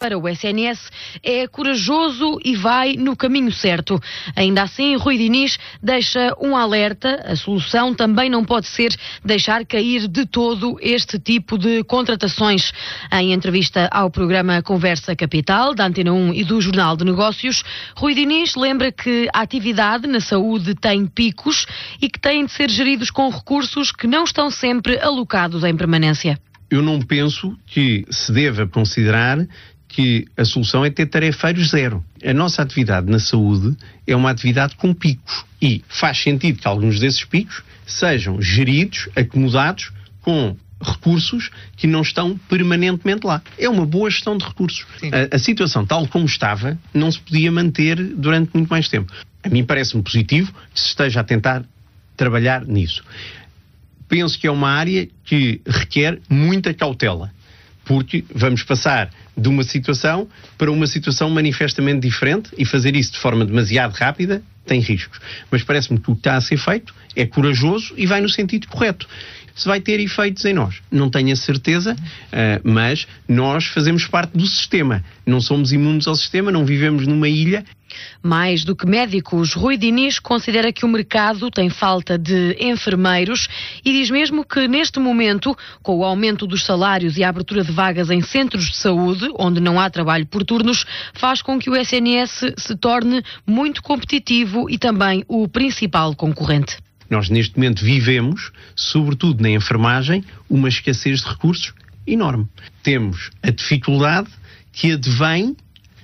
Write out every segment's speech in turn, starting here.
para o SNS é corajoso e vai no caminho certo. Ainda assim, Rui Diniz deixa um alerta. A solução também não pode ser deixar cair de todo este tipo de contratações. Em entrevista ao programa Conversa Capital, da Antena 1 e do Jornal de Negócios, Rui Diniz lembra que a atividade na saúde tem picos e que têm de ser geridos com recursos que não estão sempre alocados em permanência. Eu não penso que se deva considerar que a solução é ter tarefeiros zero. A nossa atividade na saúde é uma atividade com picos e faz sentido que alguns desses picos sejam geridos, acomodados com recursos que não estão permanentemente lá. É uma boa gestão de recursos. A situação tal como estava não se podia manter durante muito mais tempo. A mim parece-me positivo que se esteja a tentar trabalhar nisso. Penso que é uma área que requer muita cautela, porque vamos passar de uma situação para uma situação manifestamente diferente e fazer isso de forma demasiado rápida tem riscos. Mas parece-me que o que está a ser feito é corajoso e vai no sentido correto. Se vai ter efeitos em nós, não tenho a certeza, mas nós fazemos parte do sistema. Não somos imunes ao sistema, não vivemos numa ilha. Mais do que médicos, Rui Diniz considera que o mercado tem falta de enfermeiros e diz mesmo que neste momento, com o aumento dos salários e a abertura de vagas em centros de saúde, onde não há trabalho por turnos, faz com que o SNS se torne muito competitivo e também o principal concorrente. Nós neste momento vivemos, sobretudo na enfermagem, uma escassez de recursos enorme. Temos a dificuldade que advém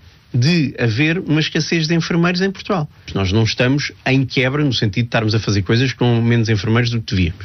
de haver uma escassez de enfermeiros em Portugal. Nós não estamos em quebra no sentido de estarmos a fazer coisas com menos enfermeiros do que devíamos.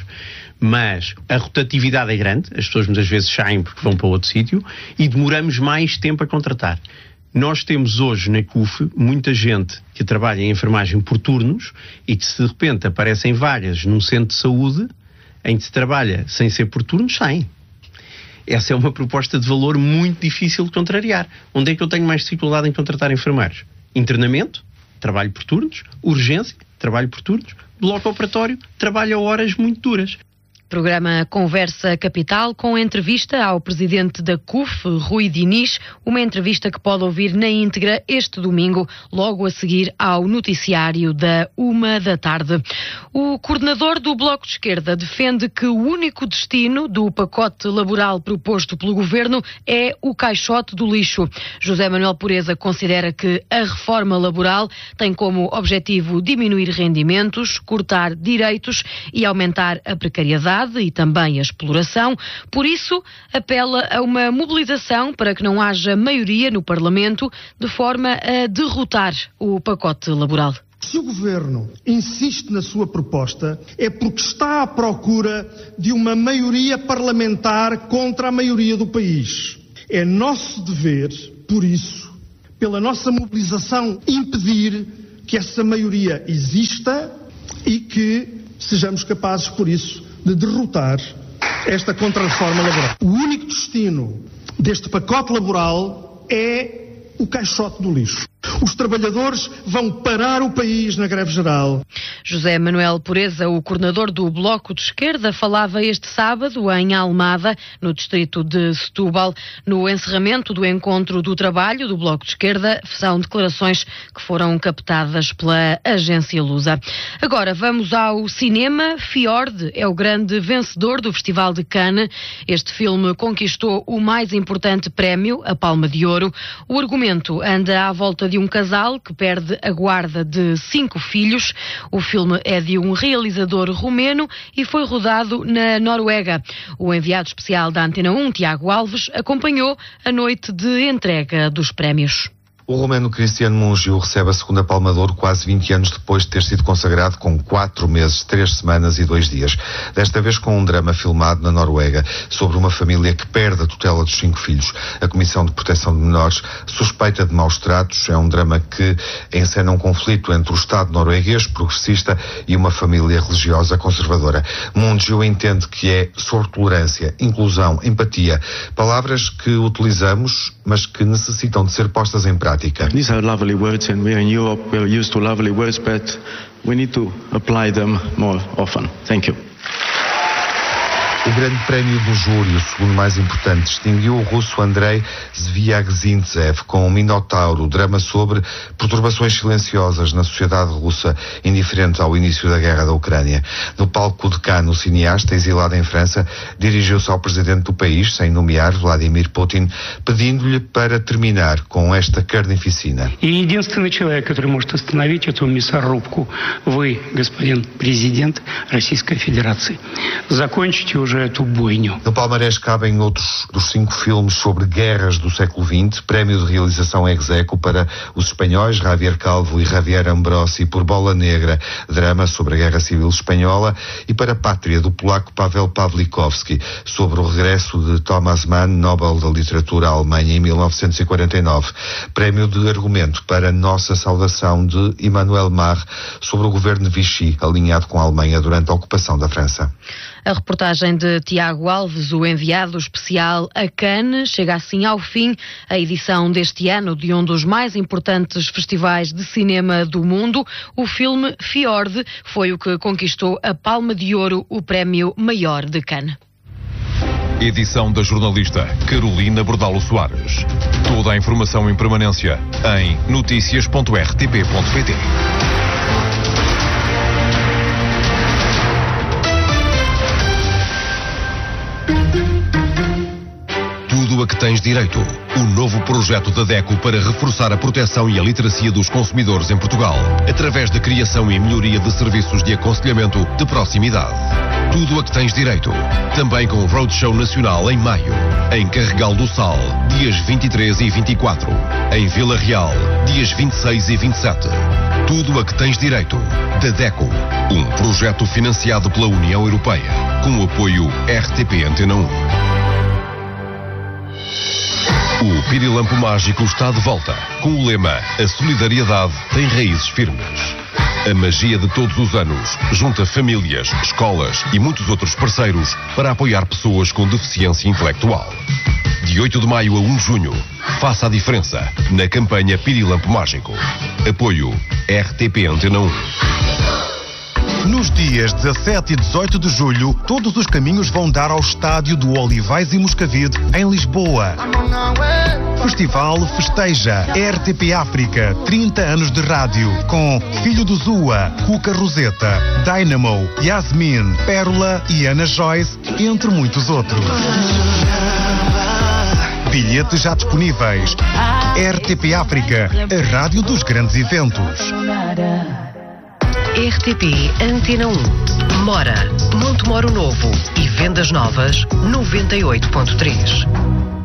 Mas a rotatividade é grande, as pessoas muitas vezes saem porque vão para outro sítio e demoramos mais tempo a contratar. Nós temos hoje na CUF muita gente que trabalha em enfermagem por turnos e que se de repente aparecem vagas num centro de saúde em que se trabalha sem ser por turnos, saem. Essa é uma proposta de valor muito difícil de contrariar. Onde é que eu tenho mais dificuldade em contratar enfermeiros? Internamento, trabalho por turnos. Urgência, trabalho por turnos. Bloco operatório, trabalho a horas muito duras. Programa Conversa Capital com entrevista ao presidente da CUF, Rui Diniz, uma entrevista que pode ouvir na íntegra este domingo, logo a seguir ao noticiário da 13h. O coordenador do Bloco de Esquerda defende que o único destino do pacote laboral proposto pelo governo é o caixote do lixo. José Manuel Pureza considera que a reforma laboral tem como objetivo diminuir rendimentos, cortar direitos e aumentar a precariedade e também a exploração. Por isso, apela a uma mobilização para que não haja maioria no Parlamento de forma a derrotar o pacote laboral. Se o Governo insiste na sua proposta, é porque está à procura de uma maioria parlamentar contra a maioria do país. É nosso dever, por isso, pela nossa mobilização, impedir que essa maioria exista e que sejamos capazes, por isso, de derrotar esta contra-reforma laboral. O único destino deste pacote laboral é o caixote do lixo. Os trabalhadores vão parar o país na greve geral. José Manuel Pureza, o coordenador do Bloco de Esquerda, falava este sábado em Almada, no distrito de Setúbal. No encerramento do encontro do trabalho do Bloco de Esquerda, são declarações que foram captadas pela agência Lusa. Agora vamos ao cinema. Fjord é o grande vencedor do Festival de Cannes. Este filme conquistou o mais importante prémio, a Palma de Ouro. O argumento anda à volta de um casal que perde a guarda de 5 filhos. O filme é de um realizador romeno e foi rodado na Noruega. O enviado especial da Antena 1, Tiago Alves, acompanhou a noite de entrega dos prémios. O romeno Cristiano Mungiu recebe a segunda Palma de Ouro quase 20 anos depois de ter sido consagrado com 4 meses, 3 semanas e 2 dias. Desta vez com um drama filmado na Noruega sobre uma família que perde a tutela dos 5 filhos. A Comissão de Proteção de Menores suspeita de maus tratos. É um drama que encena um conflito entre o Estado norueguês progressista e uma família religiosa conservadora. Mungiu entende que é sobre tolerância, inclusão, empatia, palavras que utilizamos, mas que necessitam de ser postas em prática. These are lovely words and we are in Europe, we're used to lovely words, but we need to apply them more often. Thank you. O Grande Prémio do Júri, o segundo mais importante, distinguiu o russo Andrei Zviagzintsev com Minotauro, drama sobre perturbações silenciosas na sociedade russa, indiferente ao início da guerra da Ucrânia. No palco de Cannes, o cineasta, exilado em França, dirigiu-se ao presidente do país, sem nomear, Vladimir Putin, pedindo-lhe para terminar com esta carnificina. E единственный человек, который может остановить эту мясорубку, вы, господин президент Российской Федерации. Закончите уже эту бойню. No palmarés cabem outros dos 5 filmes sobre guerras do século XX, prémio de realização ex aequo para os espanhóis Javier Calvo e Javier Ambrosi por Bola Negra, drama sobre a Guerra Civil Espanhola, e para Pátria, do polaco Pavel Pawlikowski, sobre o regresso de Thomas Mann, Nobel da Literatura à Alemanha em 1949. Prémio de argumento para Nossa Saudação, de Emmanuel Mar, sobre o governo de Vichy, alinhado com a Alemanha durante a ocupação da França. A reportagem de Tiago Alves, o enviado especial a Cannes. Chega assim ao fim a edição deste ano de um dos mais importantes festivais de cinema do mundo. O filme Fjord foi o que conquistou a Palma de Ouro, o prémio maior de Cannes. Edição da jornalista Carolina Bordalo Soares. Toda a informação em permanência em noticias.rtp.pt. Tudo a que tens direito. O novo projeto da DECO para reforçar a proteção e a literacia dos consumidores em Portugal, através da criação e melhoria de serviços de aconselhamento de proximidade. Tudo a que tens direito. Também com o Roadshow Nacional em maio. Em Carregal do Sal, dias 23 e 24. Em Vila Real, dias 26 e 27. Tudo a que tens direito. Da DECO. Um projeto financiado pela União Europeia. Com o apoio RTP Antena 1. O Pirilampo Mágico está de volta, com o lema A solidariedade tem raízes firmes. A magia de todos os anos junta famílias, escolas e muitos outros parceiros para apoiar pessoas com deficiência intelectual. De 8 de maio a 1 de junho, faça a diferença na campanha Pirilampo Mágico. Apoio RTP Antena 1. Nos dias 17 e 18 de julho, todos os caminhos vão dar ao estádio do Olivais e Moscavide, em Lisboa. Festival festeja RTP África, 30 anos de rádio, com Filho do Zua, Cuca Roseta, Dynamo, Yasmin, Pérola e Ana Joyce, entre muitos outros. Bilhetes já disponíveis. RTP África, a rádio dos grandes eventos. RTP Antena 1. Mora, Montemoro Novo e Vendas Novas 98.3.